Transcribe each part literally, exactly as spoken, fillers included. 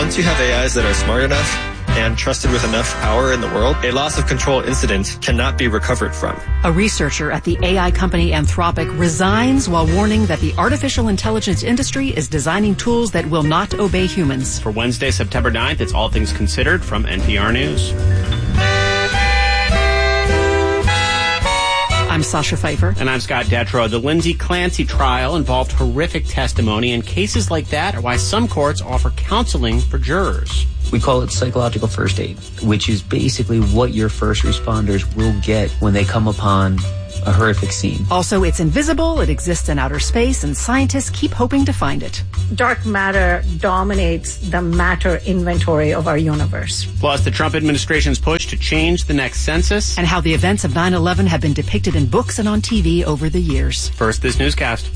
once you have A Is that are smart enough and trusted with enough power in the world, a loss of control incident cannot be recovered from. A researcher at the A I company Anthropic resigns while warning that the artificial intelligence industry is designing tools that will not obey humans. For Wednesday, September ninth, it's All Things Considered from N P R News. I'm Sasha Pfeiffer. And I'm Scott Detrow. The Lindsay Clancy trial involved horrific testimony, and cases like that are why some courts offer counseling for jurors. We call it psychological first aid, which is basically what your first responders will get when they come upon a horrific scene. Also, it's invisible, it exists in outer space, and scientists keep hoping to find it. Dark matter dominates the matter inventory of our universe. Plus, the Trump administration's push to change the next census. And how the events of nine eleven have been depicted in books and on T V over the years. First, this newscast.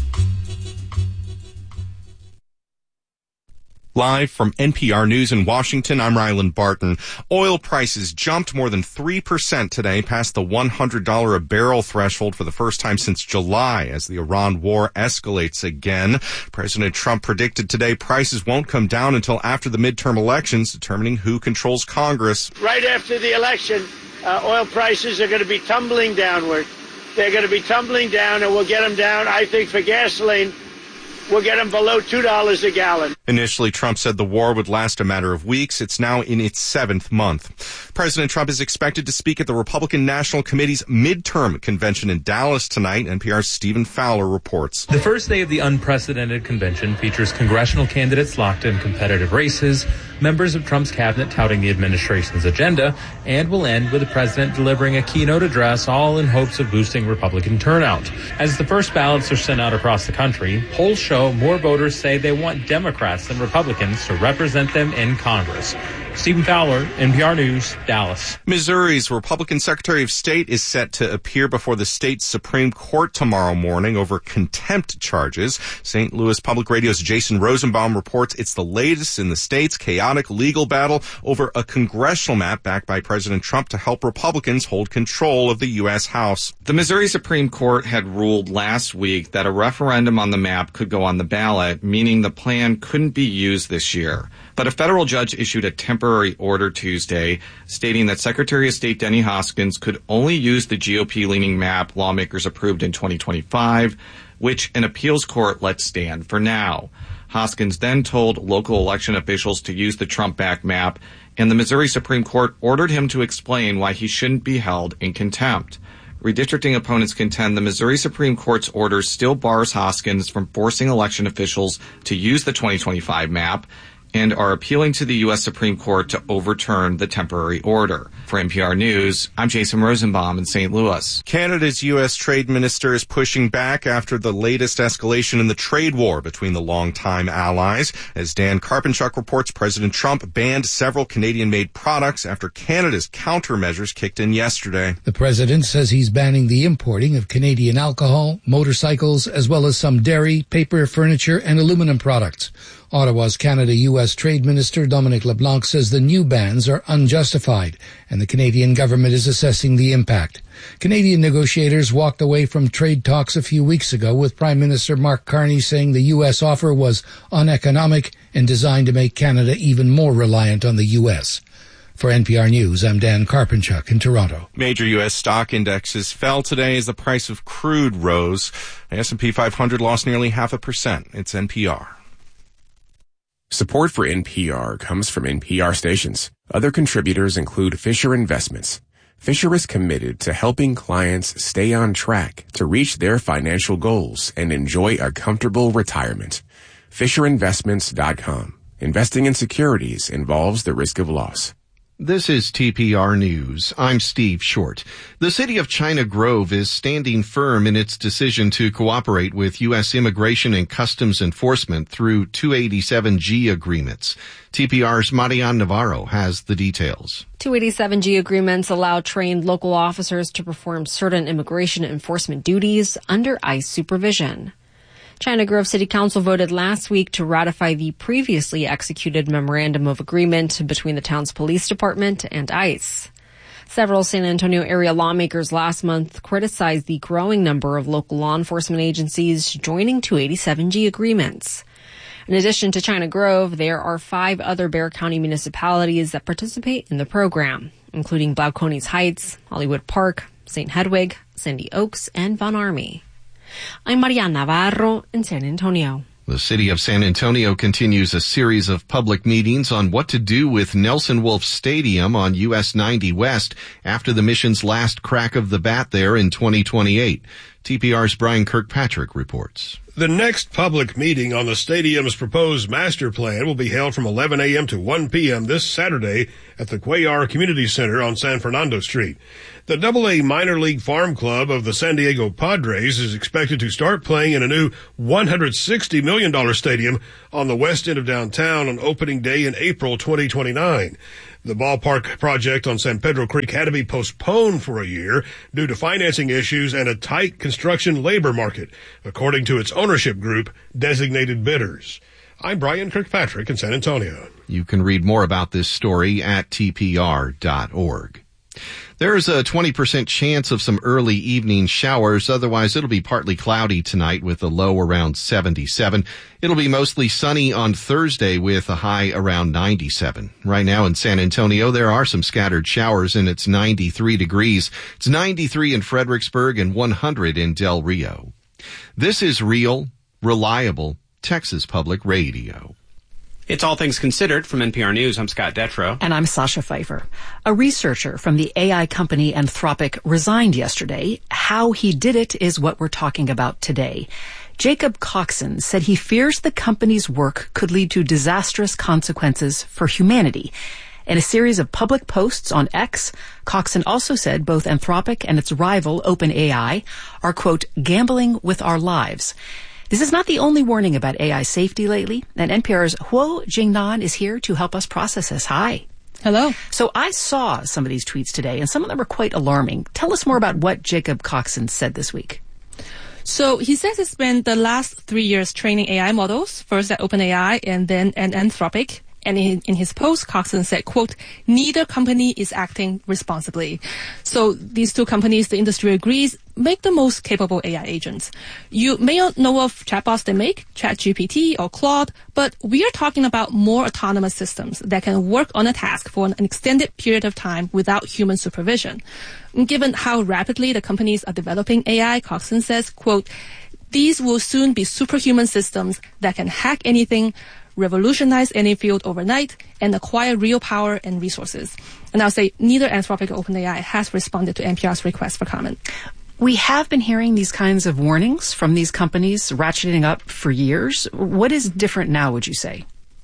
Live from N P R News in Washington, I'm Ryland Barton. Oil prices jumped more than three percent today, past the one hundred dollars a barrel threshold for the first time since July as the Iran war escalates again. President Trump predicted today prices won't come down until after the midterm elections, determining who controls Congress. Right after the election, uh, oil prices are going to be tumbling downward. They're going to be tumbling down, and we'll get them down, I think, for gasoline. We'll get them below two dollars a gallon. Initially, Trump said the war would last a matter of weeks. It's now in its seventh month. President Trump is expected to speak at the Republican National Committee's midterm convention in Dallas tonight. N P R's Stephen Fowler reports. The first day of the unprecedented convention features congressional candidates locked in competitive races, members of Trump's cabinet touting the administration's agenda, and will end with the president delivering a keynote address, all in hopes of boosting Republican turnout. As the first ballots are sent out across the country, polls show more voters say they want Democrats than Republicans to represent them in Congress. Stephen Fowler, N P R News, Dallas. Missouri's Republican Secretary of State is set to appear before the state's Supreme Court tomorrow morning over contempt charges. Saint Louis Public Radio's Jason Rosenbaum reports it's the latest in the state's chaotic legal battle over a congressional map backed by President Trump to help Republicans hold control of the U S House. The Missouri Supreme Court had ruled last week that a referendum on the map could go on the ballot, meaning the plan couldn't be used this year. But a federal judge issued a temporary order Tuesday stating that Secretary of State Denny Hoskins could only use the G O P-leaning map lawmakers approved in twenty twenty-five, which an appeals court let stand for now. Hoskins then told local election officials to use the Trump-backed map, and the Missouri Supreme Court ordered him to explain why he shouldn't be held in contempt. Redistricting opponents contend the Missouri Supreme Court's order still bars Hoskins from forcing election officials to use the twenty twenty-five map, and are appealing to the U S Supreme Court to overturn the temporary order. For N P R News, I'm Jason Rosenbaum in Saint Louis. Canada's U S Trade Minister is pushing back after the latest escalation in the trade war between the longtime allies. As Dan Karpenchuk reports, President Trump banned several Canadian-made products after Canada's countermeasures kicked in yesterday. The president says he's banning the importing of Canadian alcohol, motorcycles, as well as some dairy, paper, furniture, and aluminum products. Ottawa's Canada-U S Trade Minister Dominic LeBlanc says the new bans are unjustified, and the Canadian government is assessing the impact. Canadian negotiators walked away from trade talks a few weeks ago, with Prime Minister Mark Carney saying the U S offer was uneconomic and designed to make Canada even more reliant on the U S. For N P R News, I'm Dan Karpenchuk in Toronto. Major U S stock indexes fell today as the price of crude rose. The S and P five hundred lost nearly half a percent. It's N P R. Support for N P R comes from N P R stations. Other contributors include Fisher Investments. Fisher is committed to helping clients stay on track to reach their financial goals and enjoy a comfortable retirement. Fisher Investments dot com. Investing in securities involves the risk of loss. This is T P R News. I'm Steve Short. The city of China Grove is standing firm in its decision to cooperate with U S Immigration and Customs Enforcement through two eighty-seven G agreements. T P R's Marianne Navarro has the details. two eighty-seven G agreements allow trained local officers to perform certain immigration enforcement duties under ICE supervision. China Grove City Council voted last week to ratify the previously executed memorandum of agreement between the town's police department and ICE. Several San Antonio area lawmakers last month criticized the growing number of local law enforcement agencies joining two eighty-seven G agreements. In addition to China Grove, there are five other Bexar County municipalities that participate in the program, including Glauconis Heights, Hollywood Park, Saint Hedwig, Sandy Oaks, and Von Army. I'm Mariana Navarro in San Antonio. The city of San Antonio continues a series of public meetings on what to do with Nelson Wolff Stadium on U S ninety West after the mission's last crack of the bat there in twenty twenty-eight. T P R's Brian Kirkpatrick reports. The next public meeting on the stadium's proposed master plan will be held from eleven a.m. to one p.m. this Saturday at the Cuellar Community Center on San Fernando Street. The double A minor league farm club of the San Diego Padres is expected to start playing in a new one hundred sixty million dollars stadium on the west end of downtown on opening day in April twenty twenty-nine. The ballpark project on San Pedro Creek had to be postponed for a year due to financing issues and a tight construction labor market, according to its ownership group, Designated Bidders. I'm Brian Kirkpatrick in San Antonio. You can read more about this story at T P R dot org. There's a twenty percent chance of some early evening showers. Otherwise, it'll be partly cloudy tonight with a low around seventy-seven. It'll be mostly sunny on Thursday with a high around ninety-seven. Right now in San Antonio, there are some scattered showers and it's ninety-three degrees. It's ninety-three in Fredericksburg and one hundred in Del Rio. This is real, reliable Texas Public Radio. It's All Things Considered from N P R News. I'm Scott Detrow. And I'm Sasha Pfeiffer. A researcher from the A I company Anthropic resigned yesterday. How he did it is what we're talking about today. Jacob Coxon said he fears the company's work could lead to disastrous consequences for humanity. In a series of public posts on X, Coxon also said both Anthropic and its rival OpenAI are, quote, gambling with our lives. This is not the only warning about A I safety lately, and N P R's Huo Jingnan is here to help us process this. Hi. Hello. So I saw some of these tweets today, and some of them are quite alarming. Tell us more about what Jacob Coxon said this week. So he says he spent the last three years training A I models, first at OpenAI and then at Anthropic. And in, in his post, Coxon said, quote, neither company is acting responsibly. So these two companies, the industry agrees, make the most capable A I agents. You may not know of chatbots they make, ChatGPT or Claude, but we are talking about more autonomous systems that can work on a task for an extended period of time without human supervision. Given how rapidly the companies are developing A I, Coxon says, quote, these will soon be superhuman systems that can hack anything, revolutionize any field overnight, and acquire real power and resources. And I'll say neither Anthropic or OpenAI has responded to N P R's request for comment. We have been hearing these kinds of warnings from these companies ratcheting up for years. What is different now, would you say?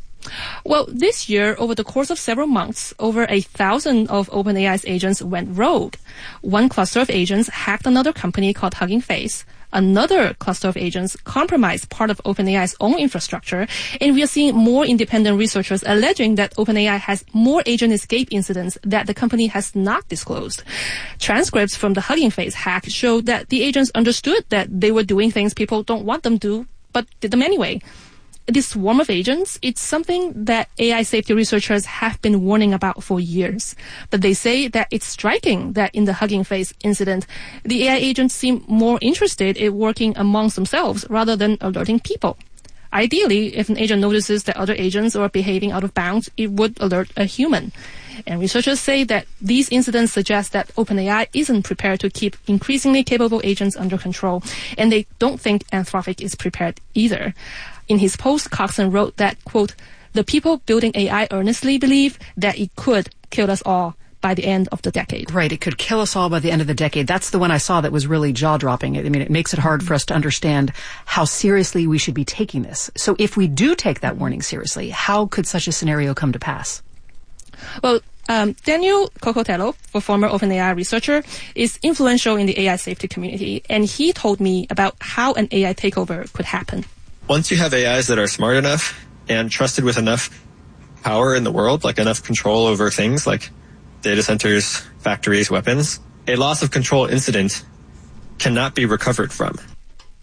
Well, this year, over the course of several months, over a thousand of OpenAI's agents went rogue. One cluster of agents hacked another company called Hugging Face. Another cluster of agents compromised part of OpenAI's own infrastructure, and we are seeing more independent researchers alleging that OpenAI has more agent escape incidents that the company has not disclosed. Transcripts from the Hugging Face hack showed that the agents understood that they were doing things people don't want them to, but did them anyway. This swarm of agents, it's something that A I safety researchers have been warning about for years. But they say that it's striking that in the Hugging Face incident, the A I agents seem more interested in working amongst themselves rather than alerting people. Ideally, if an agent notices that other agents are behaving out of bounds, it would alert a human. And researchers say that these incidents suggest that OpenAI isn't prepared to keep increasingly capable agents under control, and they don't think Anthropic is prepared either. In his post, Coxon wrote that, quote, the people building A I earnestly believe that it could kill us all by the end of the decade. Right, it could kill us all by the end of the decade. That's the one I saw that was really jaw-dropping. I mean, it makes it hard for us to understand how seriously we should be taking this. So if we do take that warning seriously, how could such a scenario come to pass? Well, um, Daniel Cocotello, a former OpenAI researcher, is influential in the A I safety community, and he told me about how an A I takeover could happen. Once you have A Is that are smart enough and trusted with enough power in the world, like enough control over things like data centers, factories, weapons, a loss of control incident cannot be recovered from.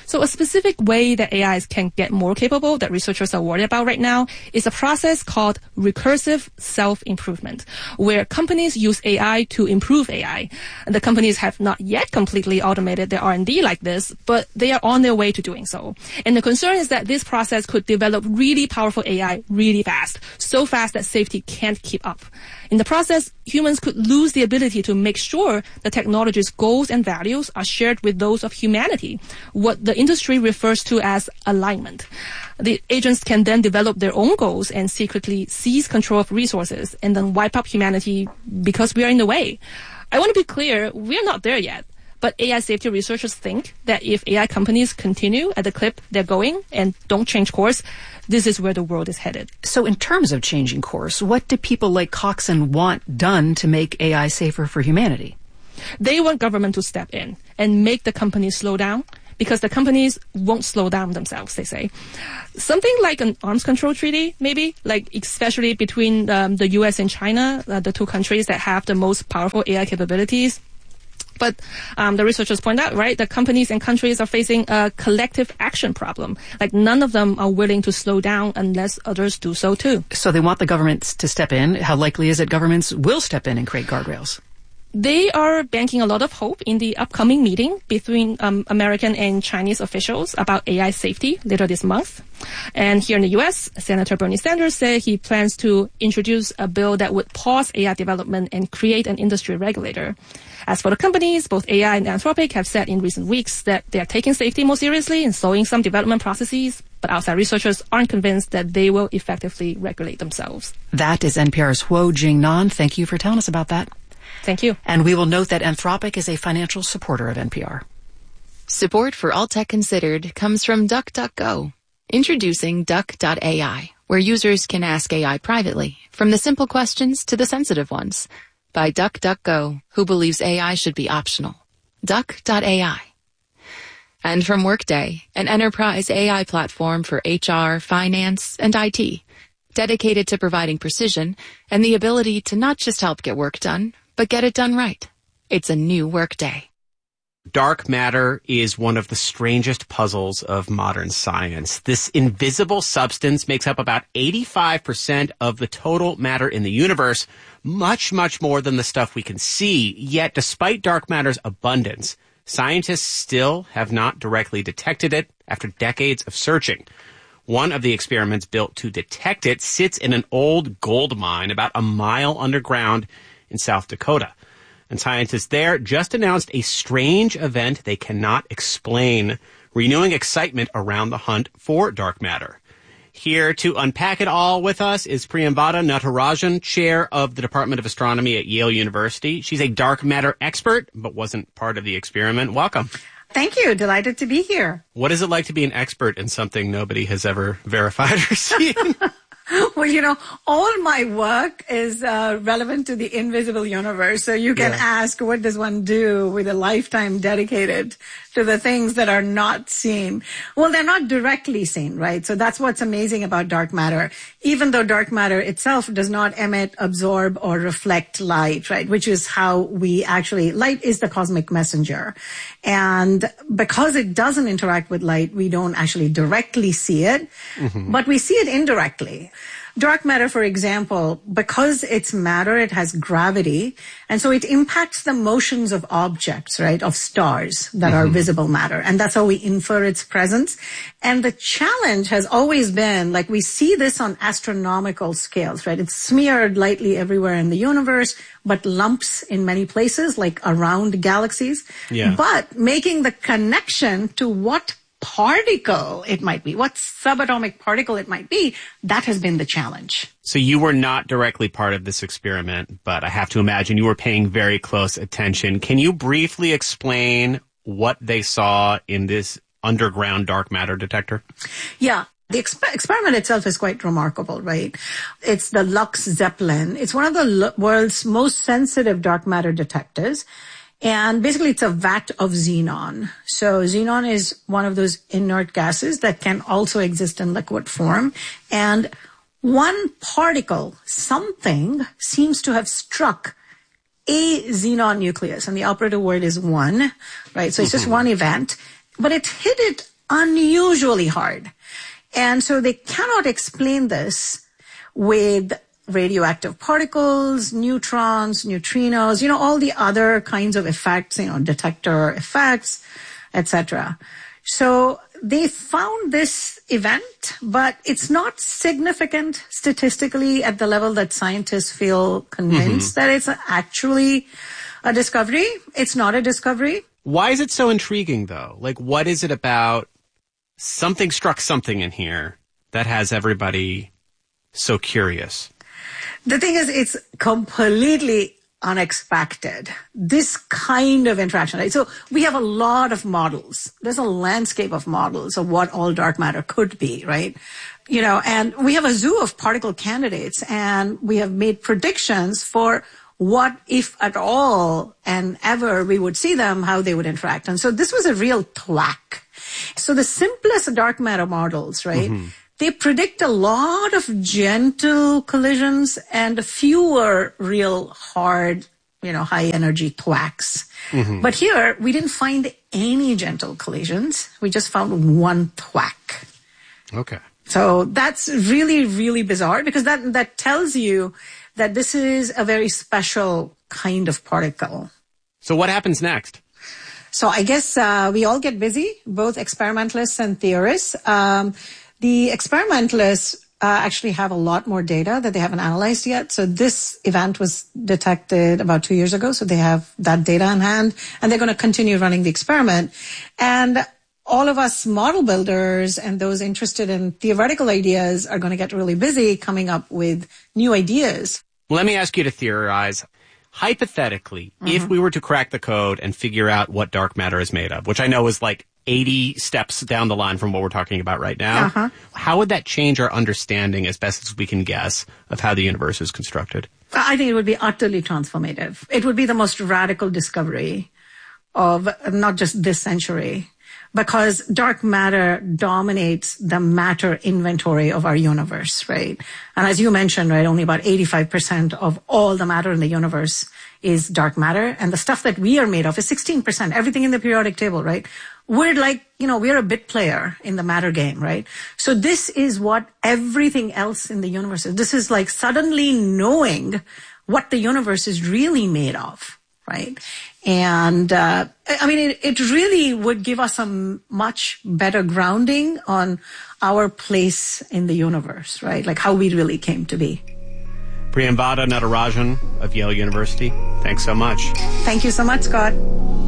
So a specific way that A Is can get more capable that researchers are worried about right now is a process called recursive self-improvement, where companies use A I to improve A I. And the companies have not yet completely automated their R and D like this, but they are on their way to doing so. And the concern is that this process could develop really powerful A I really fast, so fast that safety can't keep up. In the process, humans could lose the ability to make sure the technology's goals and values are shared with those of humanity, what the industry refers to as alignment. The agents can then develop their own goals and secretly seize control of resources and then wipe out humanity because we are in the way. I want to be clear, we're not there yet. But A I safety researchers think that if A I companies continue at the clip they're going and don't change course, this is where the world is headed. So in terms of changing course, what do people like Coxon want done to make A I safer for humanity? They want government to step in and make the companies slow down, because the companies won't slow down themselves, they say. Something like an arms control treaty, maybe, like especially between um, the U S and China, uh, the two countries that have the most powerful A I capabilities. But um, the researchers point out, right, that companies and countries are facing a collective action problem. Like none of them are willing to slow down unless others do so too. So they want the governments to step in. How likely is it governments will step in and create guardrails? They are banking a lot of hope in the upcoming meeting between um, American and Chinese officials about A I safety later this month. And here in the U S, Senator Bernie Sanders said he plans to introduce a bill that would pause A I development and create an industry regulator. As for the companies, both A I and Anthropic have said in recent weeks that they are taking safety more seriously and slowing some development processes, but outside researchers aren't convinced that they will effectively regulate themselves. That is N P R's Huo Jingnan. Thank you for telling us about that. Thank you. And we will note that Anthropic is a financial supporter of N P R. Support for All Tech Considered comes from DuckDuckGo. Introducing Duck dot A I, where users can ask A I privately, from the simple questions to the sensitive ones. By DuckDuckGo, who believes A I should be optional. Duck dot A I. And from Workday, an enterprise A I platform for H R, finance, and I T, dedicated to providing precision and the ability to not just help get work done, but get it done right. It's a new Workday. Dark matter is one of the strangest puzzles of modern science. This invisible substance makes up about eighty-five percent of the total matter in the universe, much, much more than the stuff we can see. Yet, despite dark matter's abundance, scientists still have not directly detected it after decades of searching. One of the experiments built to detect it sits in an old gold mine about a mile underground in South Dakota. And scientists there just announced a strange event they cannot explain, renewing excitement around the hunt for dark matter. Here to unpack it all with us is Priyamvada Natarajan, chair of the Department of Astronomy at Yale University. She's a dark matter expert, but wasn't part of the experiment. Welcome. Thank you. Delighted to be here. What is it like to be an expert in something nobody has ever verified or seen? Well, you know, all my work is uh, relevant to the invisible universe. So you can yeah. ask, what does one do with a lifetime dedicated to the things that are not seen? Well, they're not directly seen, right? So that's what's amazing about dark matter. Even though dark matter itself does not emit, absorb, or reflect light, right? Which is how we actually, light is the cosmic messenger. And because it doesn't interact with light, we don't actually directly see it, mm-hmm. but we see it indirectly. Dark matter, for example, because it's matter, it has gravity, and so it impacts the motions of objects, right, of stars that mm-hmm. are visible matter, and that's how we infer its presence. And the challenge has always been, like, we see this on astronomical scales, right? It's smeared lightly everywhere in the universe, but lumps in many places, like around galaxies. Yeah. But making the connection to what particle it might be, what subatomic particle it might be, that has been the challenge. So you were not directly part of this experiment, but I have to imagine you were paying very close attention. Can you briefly explain what they saw in this underground dark matter detector? Yeah. The exp- experiment itself is quite remarkable, right? It's the Lux Zeppelin. It's one of the l- world's most sensitive dark matter detectors. And basically, it's a vat of xenon. So xenon is one of those inert gases that can also exist in liquid form. And one particle, something, seems to have struck a xenon nucleus. And the operative word is one, right? So it's just one event. But it hit it unusually hard. And so they cannot explain this with radioactive particles, neutrons, neutrinos, you know, all the other kinds of effects, you know, detector effects, et cetera. So they found this event, but it's not significant statistically at the level that scientists feel convinced mm-hmm. that it's actually a discovery. It's not a discovery. Why is it so intriguing, though? Like, what is it about something struck something in here that has everybody so curious? The thing is, it's completely unexpected, this kind of interaction. Right? So we have a lot of models. There's a landscape of models of what all dark matter could be, right? You know, and we have a zoo of particle candidates, and we have made predictions for what, if at all and ever we would see them, how they would interact. And so this was a real thwack. So the simplest dark matter models, right? Mm-hmm. They predict a lot of gentle collisions and fewer real hard, you know, high energy thwacks. Mm-hmm. But here we didn't find any gentle collisions. We just found one thwack. Okay. So that's really, really bizarre because that, that tells you that this is a very special kind of particle. So what happens next? So I guess uh, we all get busy, both experimentalists and theorists. Um, the experimentalists uh, actually have a lot more data that they haven't analyzed yet. So this event was detected about two years ago. So they have that data in hand, and they're going to continue running the experiment. And all of us model builders and those interested in theoretical ideas are going to get really busy coming up with new ideas. Let me ask you to theorize. Hypothetically, mm-hmm. if we were to crack the code and figure out what dark matter is made of, which I know is like eighty steps down the line from what we're talking about right now, uh-huh. how would that change our understanding, as best as we can guess, of how the universe is constructed? I think it would be utterly transformative. It would be the most radical discovery of not just this century, because dark matter dominates the matter inventory of our universe, right? And as you mentioned, right, only about eighty-five percent of all the matter in the universe is dark matter. And the stuff that we are made of is sixteen percent, everything in the periodic table, right? We're like, you know, we're a bit player in the matter game, right? So this is what everything else in the universe is. This is like suddenly knowing what the universe is really made of, right? And, uh, I mean, it, it really would give us a much better grounding on our place in the universe, right? Like how we really came to be. Priyamvada Natarajan of Yale University, thanks so much. Thank you so much, Scott.